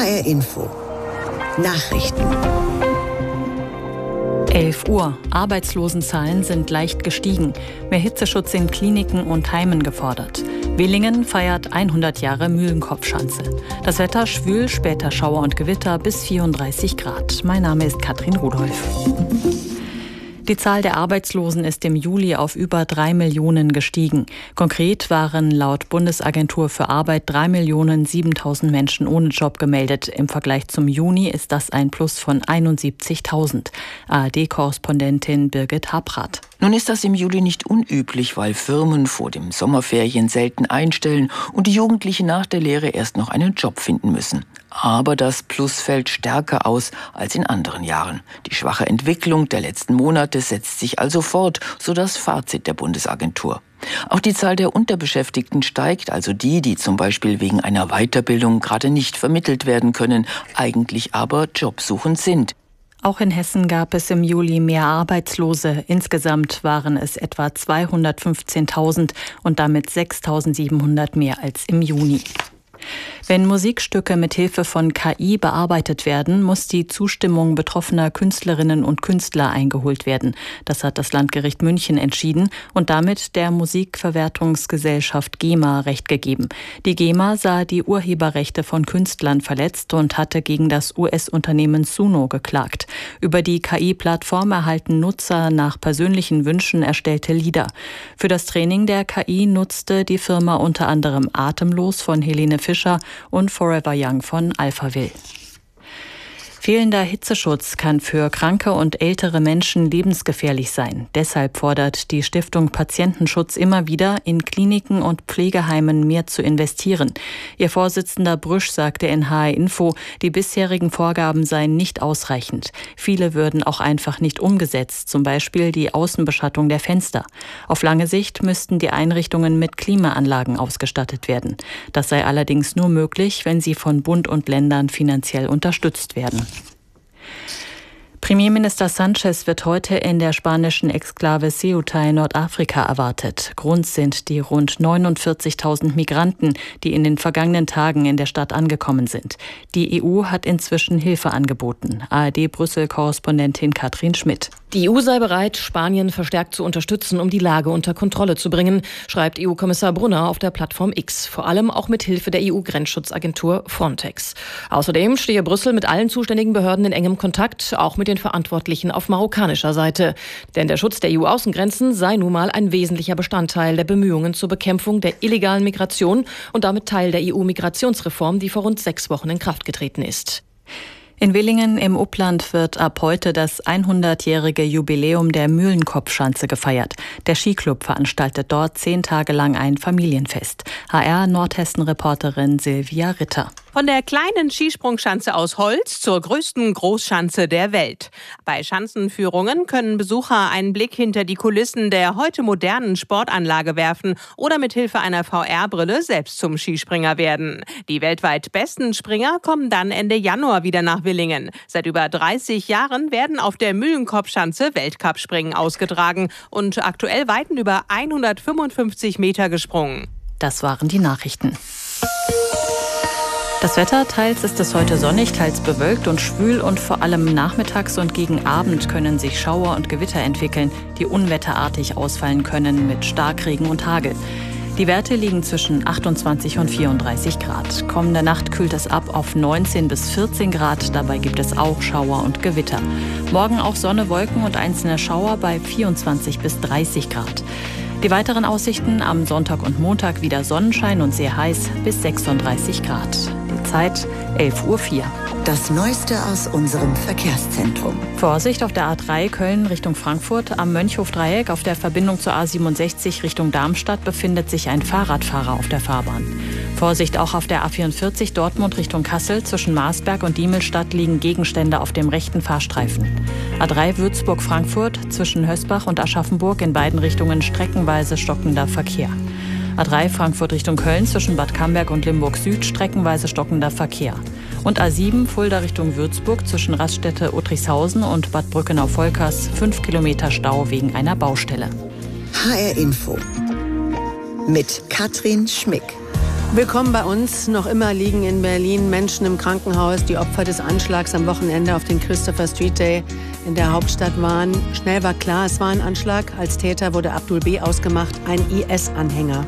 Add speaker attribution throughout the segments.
Speaker 1: HR Info. Nachrichten.
Speaker 2: 11 Uhr. Arbeitslosenzahlen sind leicht gestiegen. Mehr Hitzeschutz in Kliniken und Heimen gefordert. Villingen feiert 100 Jahre Mühlenkopfschanze. Das Wetter schwül, später Schauer und Gewitter bis 34 Grad. Mein Name ist Katrin Rudolph. Die Zahl der Arbeitslosen ist im Juli auf über 3 Millionen gestiegen. Konkret waren laut Bundesagentur für Arbeit 3.007.000 Menschen ohne Job gemeldet. Im Vergleich zum Juni ist das ein Plus von 71.000. ARD-Korrespondentin Birgit Habrath.
Speaker 3: Nun ist das im Juli nicht unüblich, weil Firmen vor den Sommerferien selten einstellen und die Jugendlichen nach der Lehre erst noch einen Job finden müssen. Aber das Plus fällt stärker aus als in anderen Jahren. Die schwache Entwicklung der letzten Monate setzt sich also fort, so das Fazit der Bundesagentur. Auch die Zahl der Unterbeschäftigten steigt, also die zum Beispiel wegen einer Weiterbildung gerade nicht vermittelt werden können, eigentlich aber jobsuchend sind.
Speaker 2: Auch in Hessen gab es im Juli mehr Arbeitslose. Insgesamt waren es etwa 215.000 und damit 6.700 mehr als im Juni. Wenn Musikstücke mit Hilfe von KI bearbeitet werden, muss die Zustimmung betroffener Künstlerinnen und Künstler eingeholt werden. Das hat das Landgericht München entschieden und damit der Musikverwertungsgesellschaft GEMA Recht gegeben. Die GEMA sah die Urheberrechte von Künstlern verletzt und hatte gegen das US-Unternehmen Suno geklagt. Über die KI-Plattform erhalten Nutzer nach persönlichen Wünschen erstellte Lieder. Für das Training der KI nutzte die Firma unter anderem Atemlos von Helene Fischer und Forever Young von Alphaville. Fehlender Hitzeschutz kann für kranke und ältere Menschen lebensgefährlich sein. Deshalb fordert die Stiftung Patientenschutz immer wieder, in Kliniken und Pflegeheimen mehr zu investieren. Ihr Vorsitzender Brüsch sagte in HR Info, die bisherigen Vorgaben seien nicht ausreichend. Viele würden auch einfach nicht umgesetzt, zum Beispiel die Außenbeschattung der Fenster. Auf lange Sicht müssten die Einrichtungen mit Klimaanlagen ausgestattet werden. Das sei allerdings nur möglich, wenn sie von Bund und Ländern finanziell unterstützt werden. Premierminister Sanchez wird heute in der spanischen Exklave Ceuta in Nordafrika erwartet. Grund sind die rund 49.000 Migranten, die in den vergangenen Tagen in der Stadt angekommen sind. Die EU hat inzwischen Hilfe angeboten. ARD-Brüssel-Korrespondentin Katrin Schmidt.
Speaker 4: Die EU sei bereit, Spanien verstärkt zu unterstützen, um die Lage unter Kontrolle zu bringen, schreibt EU-Kommissar Brunner auf der Plattform X. Vor allem auch mit Hilfe der EU-Grenzschutzagentur Frontex. Außerdem stehe Brüssel mit allen zuständigen Behörden in engem Kontakt, auch mit den Verantwortlichen auf marokkanischer Seite. Denn der Schutz der EU-Außengrenzen sei nun mal ein wesentlicher Bestandteil der Bemühungen zur Bekämpfung der illegalen Migration und damit Teil der EU-Migrationsreform, die vor rund 6 Wochen in Kraft getreten ist.
Speaker 2: In Villingen im Upland wird ab heute das 100-jährige Jubiläum der Mühlenkopfschanze gefeiert. Der Skiclub veranstaltet dort 10 Tage lang ein Familienfest. HR Nordhessen-Reporterin Silvia Ritter.
Speaker 5: Von der kleinen Skisprungschanze aus Holz zur größten Großschanze der Welt. Bei Schanzenführungen können Besucher einen Blick hinter die Kulissen der heute modernen Sportanlage werfen oder mit Hilfe einer VR-Brille selbst zum Skispringer werden. Die weltweit besten Springer kommen dann Ende Januar wieder nach Villingen. Seit über 30 Jahren werden auf der Mühlenkopfschanze Weltcup-Springen ausgetragen und aktuell weiten über 155 Meter gesprungen.
Speaker 2: Das waren die Nachrichten. Das Wetter, teils ist es heute sonnig, teils bewölkt und schwül und vor allem nachmittags und gegen Abend können sich Schauer und Gewitter entwickeln, die unwetterartig ausfallen können mit Starkregen und Hagel. Die Werte liegen zwischen 28 und 34 Grad. Kommende Nacht kühlt es ab auf 19 bis 14 Grad. Dabei gibt es auch Schauer und Gewitter. Morgen auch Sonne, Wolken und einzelne Schauer bei 24 bis 30 Grad. Die weiteren Aussichten am Sonntag und Montag wieder Sonnenschein und sehr heiß bis 36 Grad. Die Zeit 11:04 Uhr.
Speaker 1: Das Neueste aus unserem Verkehrszentrum.
Speaker 2: Vorsicht auf der A3 Köln Richtung Frankfurt. Am Mönchhofdreieck auf der Verbindung zur A67 Richtung Darmstadt befindet sich ein Fahrradfahrer auf der Fahrbahn. Vorsicht auch auf der A44 Dortmund Richtung Kassel. Zwischen Marsberg und Diemelstadt liegen Gegenstände auf dem rechten Fahrstreifen. A3 Würzburg-Frankfurt zwischen Hösbach und Aschaffenburg in beiden Richtungen streckenweise stockender Verkehr. A3 Frankfurt Richtung Köln zwischen Bad Camberg und Limburg Süd streckenweise stockender Verkehr. Und A7 Fulda Richtung Würzburg zwischen Raststätte Uttrichshausen und Bad Brückenau-Volkers 5 Kilometer Stau wegen einer Baustelle.
Speaker 1: HR Info mit Katrin Schmick.
Speaker 6: Willkommen bei uns. Noch immer liegen in Berlin Menschen im Krankenhaus, die Opfer des Anschlags am Wochenende auf den Christopher Street Day in der Hauptstadt waren. Schnell war klar, es war ein Anschlag. Als Täter wurde Abdul B. ausgemacht, ein IS-Anhänger.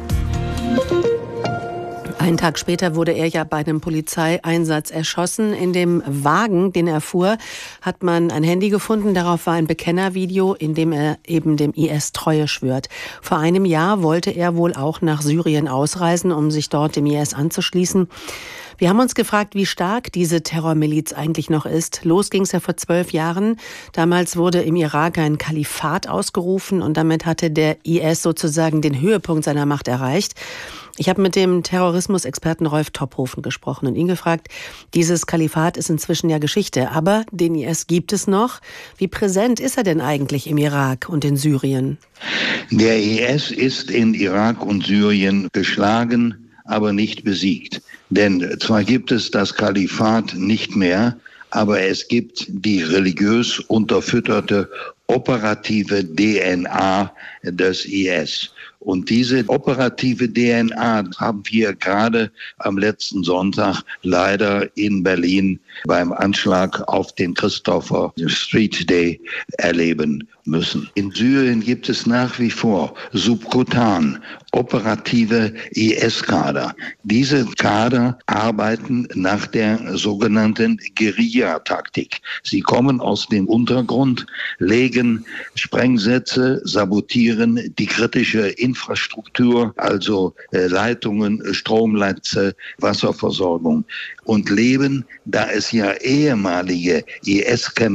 Speaker 6: Einen Tag später wurde er ja bei einem Polizeieinsatz erschossen. In dem Wagen, den er fuhr, hat man ein Handy gefunden. Darauf war ein Bekennervideo, in dem er eben dem IS Treue schwört. Vor einem Jahr wollte er wohl auch nach Syrien ausreisen, um sich dort dem IS anzuschließen. Wir haben uns gefragt, wie stark diese Terrormiliz eigentlich noch ist. Los ging es ja vor 12 Jahren. Damals wurde im Irak ein Kalifat ausgerufen und damit hatte der IS sozusagen den Höhepunkt seiner Macht erreicht. Ich habe mit dem Terrorismusexperten Rolf Tophofen gesprochen und ihn gefragt, dieses Kalifat ist inzwischen ja Geschichte, aber den IS gibt es noch. Wie präsent ist er denn eigentlich im Irak und in Syrien?
Speaker 7: Der IS ist in Irak und Syrien geschlagen, aber nicht besiegt. Denn zwar gibt es das Kalifat nicht mehr, aber es gibt die religiös unterfütterte operative DNA des IS. Und diese operative DNA haben wir gerade am letzten Sonntag leider in Berlin beim Anschlag auf den Christopher Street Day erleben müssen. In Syrien gibt es nach wie vor subkutan operative IS-Kader. Diese Kader arbeiten nach der sogenannten Guerilla-Taktik. Sie kommen aus dem Untergrund, legen Sprengsätze, sabotieren die kritische Infrastruktur, also Leitungen, Stromnetze, Wasserversorgung und leben, da es ja ehemalige IS-Kämpfer